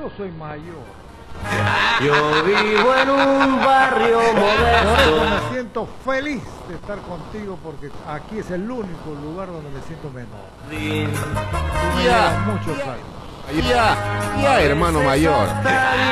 yo soy mayor. Yo vivo en un barrio Por eso modesto. me siento feliz de estar contigo porque aquí es el único lugar donde me siento menor. Tú me llevas muchos años. Ya, hermano mayor.